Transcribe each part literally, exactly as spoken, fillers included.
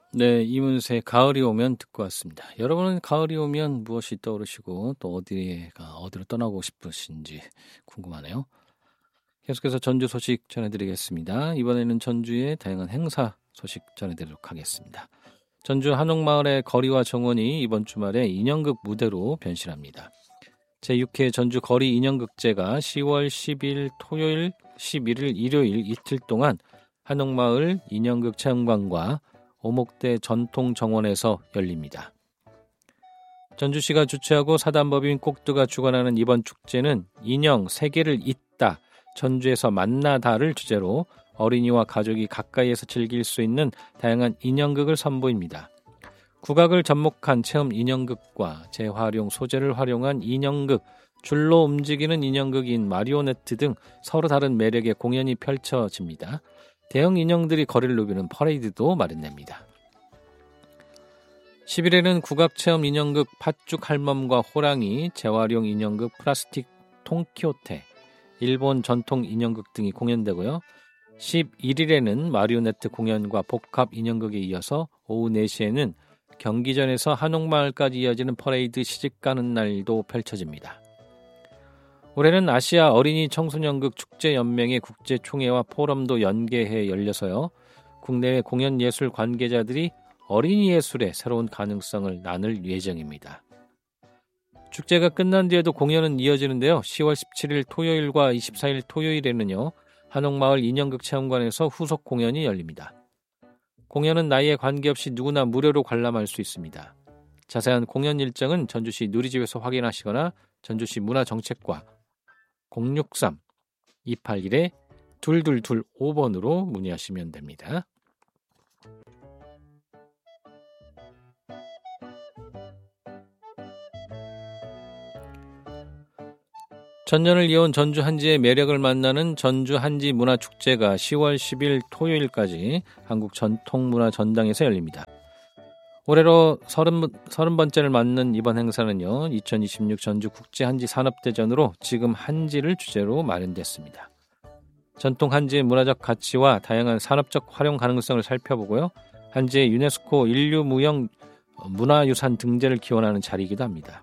네, 이문세의 가을이 오면 듣고 왔습니다. 여러분은 가을이 오면 무엇이 떠오르시고 또 어디가 어디로 떠나고 싶으신지 궁금하네요. 계속해서 전주 소식 전해드리겠습니다. 이번에는 전주의 다양한 행사 소식 전해드리도록 하겠습니다. 전주 한옥마을의 거리와 정원이 이번 주말에 인형극 무대로 변신합니다. 제육 회 전주 거리 인형극제가 시월 십일 토요일, 십일일 일요일 이틀 동안 한옥마을 인형극 체험관과 오목대 전통정원에서 열립니다. 전주시가 주최하고 사단법인 꼭두가 주관하는 이번 축제는 인형 세계를 잇다, 전주에서 만나다를 주제로 어린이와 가족이 가까이에서 즐길 수 있는 다양한 인형극을 선보입니다. 국악을 접목한 체험 인형극과 재활용 소재를 활용한 인형극, 줄로 움직이는 인형극인 마리오네트 등 서로 다른 매력의 공연이 펼쳐집니다. 대형 인형들이 거리를 누비는 퍼레이드도 마련됩니다. 십일일에는 국악체험 인형극 팥죽 할멈과 호랑이, 재활용 인형극 플라스틱 통키호테, 일본 전통 인형극 등이 공연되고요. 십일일에는 마리오네트 공연과 복합 인형극에 이어서 오후 네 시에는 경기전에서 한옥마을까지 이어지는 퍼레이드 시집가는 날도 펼쳐집니다. 올해는 아시아 어린이 청소년극 축제연맹의 국제총회와 포럼도 연계해 열려서요. 국내외 공연예술 관계자들이 어린이 예술의 새로운 가능성을 나눌 예정입니다. 축제가 끝난 뒤에도 공연은 이어지는데요. 시월 십칠일 토요일과 이십사일 토요일에는요. 한옥마을 인형극 체험관에서 후속 공연이 열립니다. 공연은 나이에 관계없이 누구나 무료로 관람할 수 있습니다. 자세한 공연 일정은 전주시 누리집에서 확인하시거나 전주시 문화정책과 공육삼 이팔일 이이이오 번으로 문의하시면 됩니다. 천년을 이어온 전주 한지의 매력을 만나는 전주 한지 문화축제가 시월 십일 토요일까지 한국 전통문화전당에서 열립니다. 올해로 서른 번째를 맞는 이번 행사는요. 이천이십육 전주 국제한지산업대전으로 지금 한지를 주제로 마련됐습니다. 전통 한지의 문화적 가치와 다양한 산업적 활용 가능성을 살펴보고요. 한지의 유네스코 인류무형 문화유산 등재를 기원하는 자리이기도 합니다.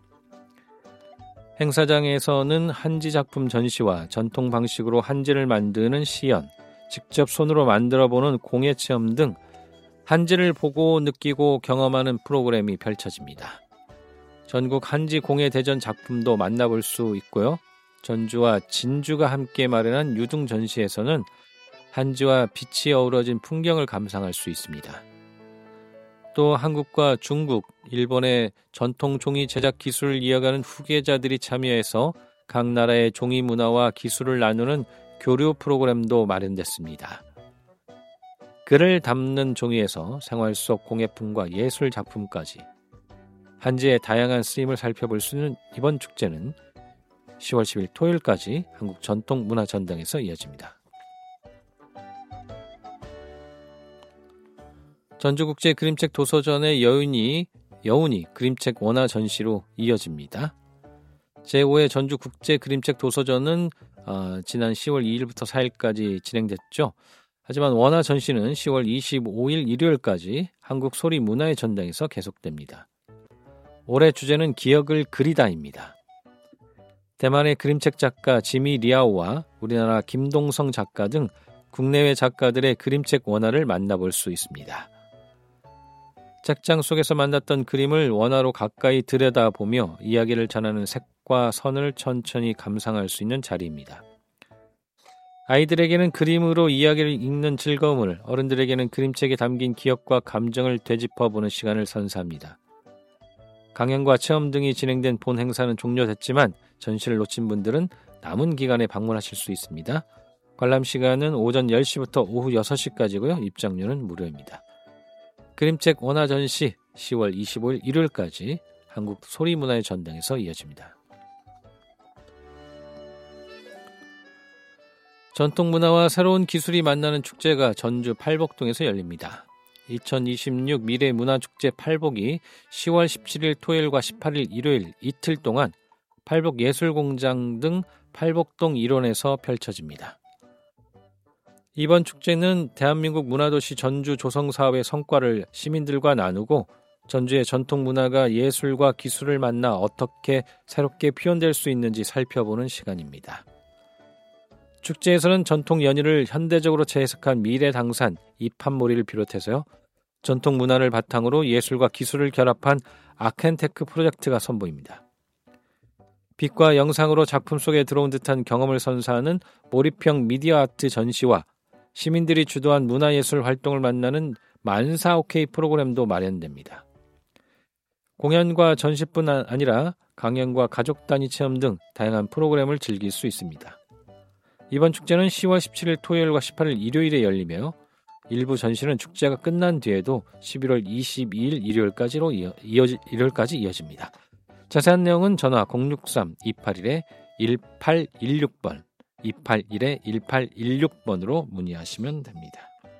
행사장에서는 한지 작품 전시와 전통 방식으로 한지를 만드는 시연, 직접 손으로 만들어보는 공예체험 등 한지를 보고 느끼고 경험하는 프로그램이 펼쳐집니다. 전국 한지 공예대전 작품도 만나볼 수 있고요. 전주와 진주가 함께 마련한 유등 전시에서는 한지와 빛이 어우러진 풍경을 감상할 수 있습니다. 또 한국과 중국, 일본의 전통 종이 제작 기술을 이어가는 후계자들이 참여해서 각 나라의 종이 문화와 기술을 나누는 교류 프로그램도 마련됐습니다. 글을 담는 종이에서 생활 속 공예품과 예술 작품까지 한지의 다양한 쓰임을 살펴볼 수 있는 이번 축제는 시월 십일 토요일까지 한국 전통문화전당에서 이어집니다. 전주국제 그림책 도서전의 여운이, 여운이 그림책 원화 전시로 이어집니다. 제오 회 전주국제 그림책 도서전은 어, 지난 시월 이일부터 사일까지 진행됐죠. 하지만 원화 전시는 시월 이십오일 일요일까지 한국 소리문화의 전당에서 계속됩니다. 올해 주제는 기억을 그리다입니다. 대만의 그림책 작가 지미 리아오와 우리나라 김동성 작가 등 국내외 작가들의 그림책 원화를 만나볼 수 있습니다. 책장 속에서 만났던 그림을 원화로 가까이 들여다보며 이야기를 전하는 색과 선을 천천히 감상할 수 있는 자리입니다. 아이들에게는 그림으로 이야기를 읽는 즐거움을, 어른들에게는 그림책에 담긴 기억과 감정을 되짚어보는 시간을 선사합니다. 강연과 체험 등이 진행된 본 행사는 종료됐지만 전시를 놓친 분들은 남은 기간에 방문하실 수 있습니다. 관람 시간은 오전 열 시부터 오후 여섯 시까지고요. 입장료는 무료입니다. 그림책 원화 전시 시월 이십오일 일요일까지 한국 소리문화의 전당에서 이어집니다. 전통문화와 새로운 기술이 만나는 축제가 전주 팔복동에서 열립니다. 이천이십육 미래문화축제 팔복이 시월 십칠일 토요일과 십팔일 일요일 이틀 동안 팔복예술공장 등 팔복동 일원에서 펼쳐집니다. 이번 축제는 대한민국 문화도시 전주 조성사업의 성과를 시민들과 나누고 전주의 전통 문화가 예술과 기술을 만나 어떻게 새롭게 표현될 수 있는지 살펴보는 시간입니다. 축제에서는 전통 연희를 현대적으로 재해석한 미래당산, 이판몰이를 비롯해서요. 전통 문화를 바탕으로 예술과 기술을 결합한 아크앤테크 프로젝트가 선보입니다. 빛과 영상으로 작품 속에 들어온 듯한 경험을 선사하는 몰입형 미디어 아트 전시와 시민들이 주도한 문화예술 활동을 만나는 만사 오케이 프로그램도 마련됩니다. 공연과 전시뿐 아니라 강연과 가족 단위 체험 등 다양한 프로그램을 즐길 수 있습니다. 이번 축제는 시월 십칠일 토요일과 십팔일 일요일에 열리며 일부 전시는 축제가 끝난 뒤에도 십일월 이십이일 일요일까지로 이어, 이어지, 일요일까지 이어집니다. 자세한 내용은 전화 공육삼 이팔일 일팔일육 번 이팔일 일팔일육 번으로 문의하시면 됩니다.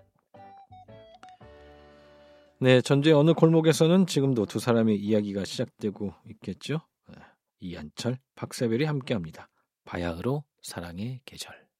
네, 전주의 어느 골목에서는 지금도 두 사람의 이야기가 시작되고 있겠죠. 이한철, 박세별이 함께합니다. 바야흐로 사랑의 계절.